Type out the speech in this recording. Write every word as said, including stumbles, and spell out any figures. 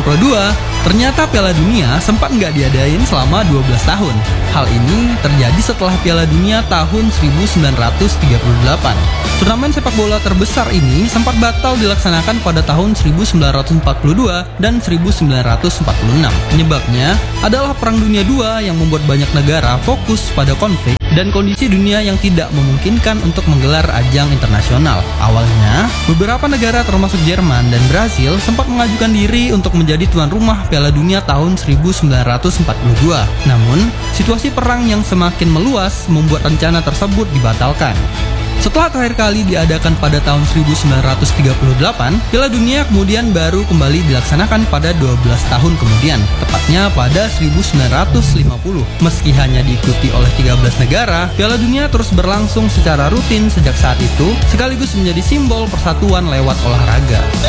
puluh dua, ternyata Piala Dunia sempat nggak diadain selama dua belas tahun. Hal ini terjadi setelah Piala Dunia tahun seribu sembilan ratus tiga puluh delapan. Turnamen sepak bola terbesar ini sempat batal dilaksanakan pada tahun seribu sembilan ratus empat puluh dua dan seribu sembilan ratus empat puluh enam. Penyebabnya adalah Perang Dunia kedua yang membuat banyak negara fokus pada konflik dan kondisi dunia yang tidak memungkinkan untuk menggelar ajang internasional. Awalnya, beberapa negara termasuk Jerman dan Brasil sempat mengajukan diri untuk menjadi tuan rumah Piala Dunia tahun seribu sembilan ratus empat puluh dua. Namun, situasi perang yang semakin meluas membuat rencana tersebut dibatalkan. Setelah terakhir kali diadakan pada tahun seribu sembilan ratus tiga puluh delapan, Piala Dunia kemudian baru kembali dilaksanakan pada dua belas tahun kemudian, tepatnya pada seribu sembilan ratus lima puluh. Meski hanya diikuti oleh tiga belas negara, Piala Dunia terus berlangsung secara rutin sejak saat itu, sekaligus menjadi simbol persatuan lewat olahraga.